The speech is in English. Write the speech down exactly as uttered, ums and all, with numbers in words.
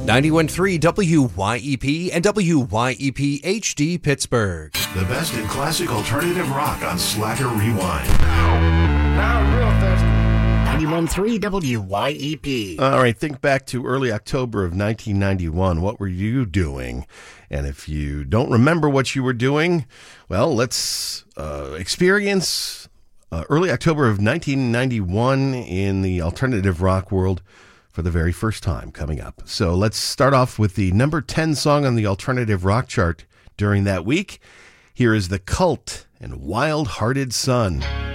ninety-one point three W Y E P and W Y E P H D Pittsburgh. The best in classic alternative rock on Slacker Rewind. Now I'm real thirsty. ninety-one point three W Y E P. All right, think back to early October of nineteen ninety-one. What were you doing? And if you don't remember what you were doing, well, let's uh, experience uh, early October of nineteen ninety-one in the alternative rock world for the very first time coming up. So let's start off with the number ten song on the alternative rock chart during that week. Here is The Cult and Wild Hearted Son.